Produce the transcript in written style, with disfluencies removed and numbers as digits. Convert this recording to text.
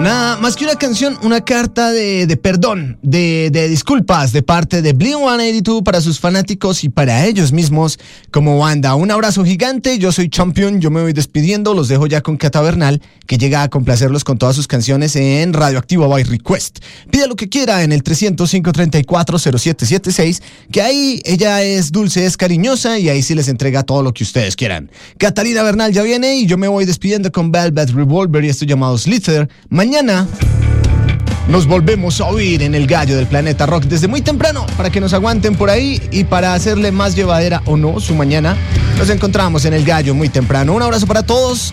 Nada más que una canción, una carta de perdón, de disculpas de parte de Blink-182 para sus fanáticos y para ellos mismos como banda. Un abrazo gigante, yo soy Champion, yo me voy despidiendo, los dejo ya con Cata Bernal, que llega a complacerlos con todas sus canciones en Radioactiva by Request. Pida lo que quiera en el 300-534-0776, que ahí ella es dulce, es cariñosa y ahí sí les entrega todo lo que ustedes quieran. Catalina Bernal ya viene y yo me voy despidiendo con Velvet Revolver y esto llamado Slither. Mañana nos volvemos a oír en el Gallo del Planeta Rock desde muy temprano para que nos aguanten por ahí y para hacerle más llevadera o no su mañana. Nos encontramos en el Gallo muy temprano. Un abrazo para todos.